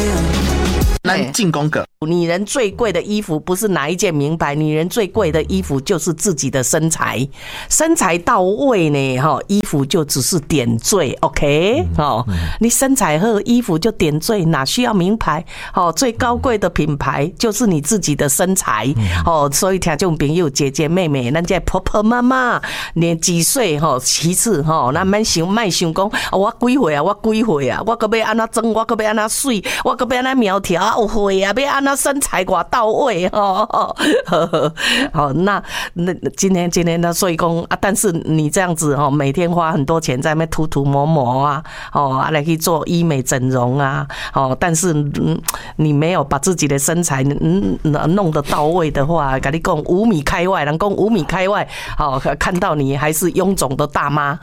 咱进攻个。 女人最贵的衣服不是哪一件名牌，女人最贵的衣服就是自己的身材，身材到位呢，衣服就只是点缀 ，OK， 你身材好，衣服就点缀，哪需要名牌？最高贵的品牌就是你自己的身材，所以听众朋友、姐姐妹妹，咱这婆婆妈妈，年几岁其次咱莫想讲我几岁啊，我几岁啊，我可要安怎装，我可要安怎水，我可要安怎苗条啊，有岁啊，要安那身材寡到位好，那今天呢，所以讲啊，但是你这样子每天花很多钱在那涂抹啊，来去做医美整容啊，但是你没有把自己的身材弄得到位的话，跟你讲5米开外，人讲5米开外，看到你还是臃肿的大妈，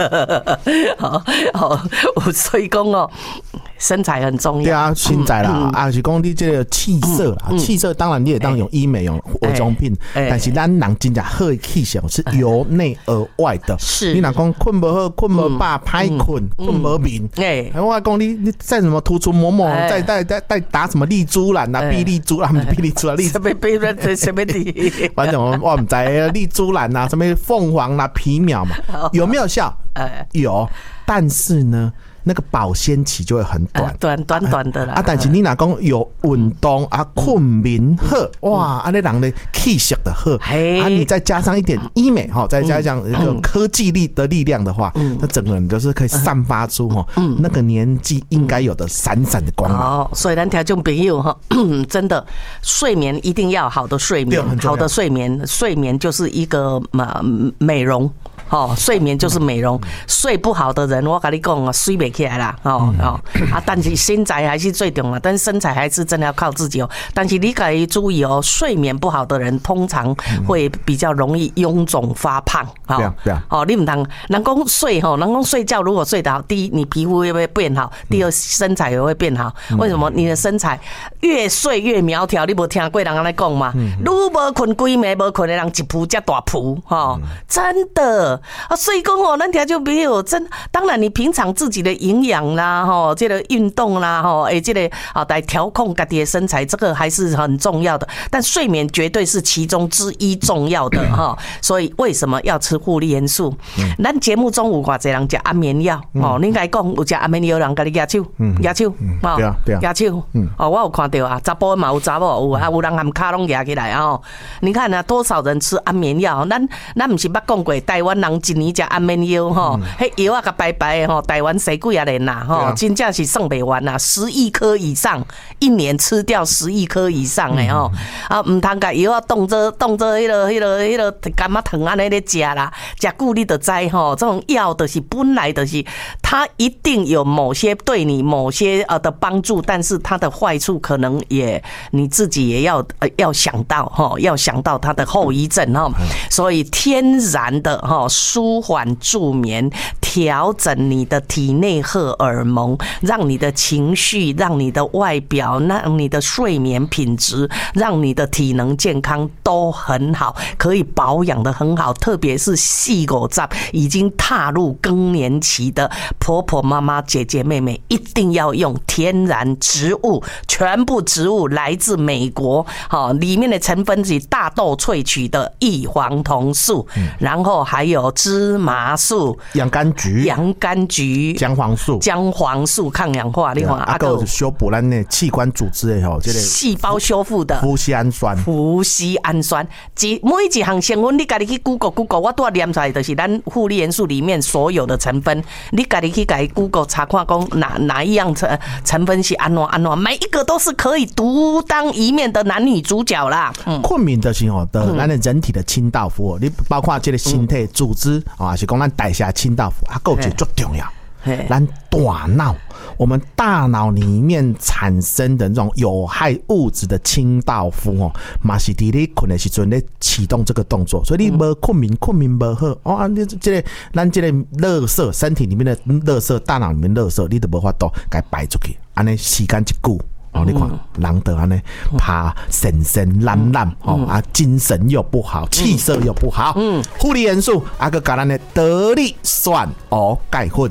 所以讲身材很重要。 对啊，身材啦，是讲你这个气色啦，气色当然你也当用医美用化妆品，但是咱人真正好的气色是由内而外的。是，你若讲困不好、困不饱、歹困、困不眠，我讲你再什么涂抹，再打什么丽珠兰啊、碧丽珠啦，不是碧丽珠啦， 什么的， 反正我们在丽珠兰啊，什么凤凰啦、皮秒嘛，有没有效？有，但是呢。那个保鲜期就会很短， 短的啦。 但是你若讲有运动困眠好，哇，那人的气色的好，你再加上一点医美再加上一个科技力的力量的话，那整个人就是可以散发出那个年纪应该有的闪闪的光芒。 所以咱听众朋友真的睡眠一定要好的睡眠，好的睡眠就是一个美容。睡眠就是美容，睡不好的人，我跟你讲睡不起来啦，但是身材还是最重要，但是身材还是真的要靠自己但是你可以注意睡眠不好的人通常会比较容易臃肿发胖。你不能人讲睡觉如果睡得好，第一你皮肤会变好，第二身材也会变好。为什么？你的身材越睡越苗条，你没听过人家在讲吗？愈没困几暝没困的人一扑才大扑，真的。所以讲咱听就没有当然你平常自己的营养啦，这个运动啦，这个来调控自己的身材，这个还是很重要的。但睡眠绝对是其中之一重要的所以为什么要吃护理元素？咱节目中有偌济人吃安眠药你该讲有吃安眠药人跟你压手，压手，压手，我有看到啊，查甫嘛有查某有人含脚拢压起来你看啊，多少人吃安眠药？咱不是捌讲过台湾人一年吃安眠药迄药啊白白的台湾谁几啊人呐真正是算不完呐，10亿颗以上，一年吃掉10亿颗以上的唔通甲药啊当做迄个感冒糖安尼咧食啦，食久你就知这种药就是本来就是它一定有某些对你某些的帮助，但是它的坏处可能也你自己也要想到它的后遗症所以天然的舒缓助眠，调整你的体内荷尔蒙，让你的情绪，让你的外表，让你的睡眠品质，让你的体能健康都很好，可以保养得很好。特别是40已经踏入更年期的婆婆妈妈姐姐妹妹，一定要用天然植物，全部植物来自美国里面的成分是大豆萃取的异黄酮素，然后还有芝麻素、 洋甘菊、姜黄素抗氧化，你看还有修补咱的器官组织的这个细胞修复的麩酰氨酸，每一项成分你自己去 Google， 我都念出来就是咱护理元素里面所有的成分，你自己去Google 查看讲哪一样成分是安怎，每一个都是可以独当一面的男女主角啦。困眠的时候的咱的人体的清道夫，你包括这个身体组织是讲咱代谢清道夫，它够就最重要。咱大脑，我们大脑里面产生的这种有害物质的清道夫嘛是伫你困的时阵咧启动这个动作，所以你无困眠无好你这个咱这个垃圾身体里面的垃圾，大脑里面垃圾，你都无法度该排出去，安尼时间一久。你看人就安尼怕神懒精神又不好，气色又不好。护理元素还个甲咱的得力蒜蚵钙粉。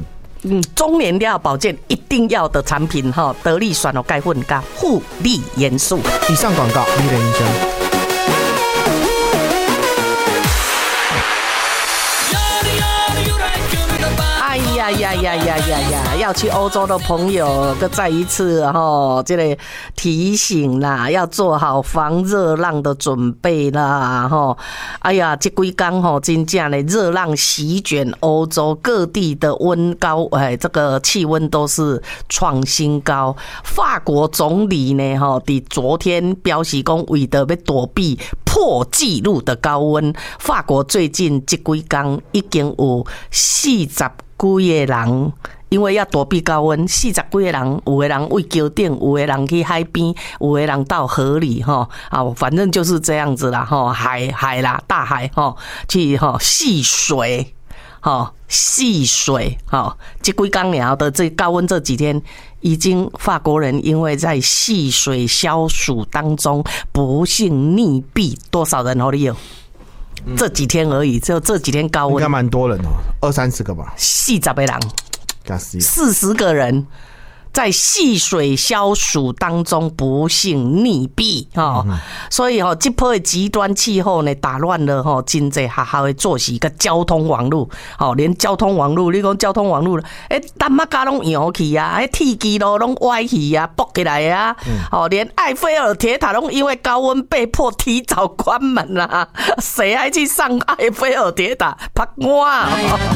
中年料保健一定要的产品哈，得力酸哦钙混加护理元素。 以上广告，丽人医生。 呀！要去欧洲的朋友，再一次这个提醒啦，要做好防热浪的准备啦哎呀，这几天真正的热浪席卷欧洲各地的温高，这个气温都是创新高。法国总理呢在昨天表示说，为了要躲避破纪录的高温，法国最近这几天已经有40几个人，因为要躲避高温，40几个人，有的人位桥顶，有的人去海边，有的人到河里反正就是这样子啦海啦，大海去戏水戏水这几天了的这高温这几天，已经法国人因为在戏水消暑当中不幸溺毙，多少人你有？这几天而已，就这几天高温， 应该蛮多人20-30个吧 ，40个人，40个人在戏水消暑当中不幸溺毙所以这波的极端气候呢，打乱了真济学校的作息跟交通网路连交通网路，你讲交通网路淡仔架拢扬去啊，铁基路拢歪去啊，駁起来啊连埃菲尔铁塔拢因为高温被迫提早关门啊，谁还去上埃菲尔铁塔拍我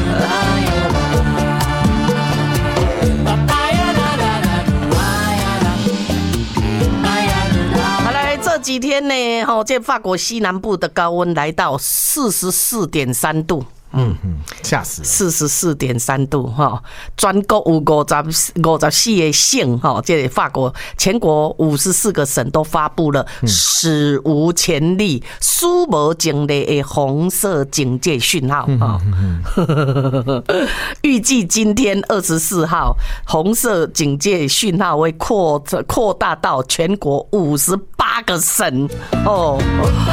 这几天呢，这法国西南部的高温来到44.3度。 吓死了 ！44.3度全国有54个省这法国全国54个省都发布了史无前例、史无前例的红色警戒讯号预计今天24号，红色警戒讯号会扩大到全国58个省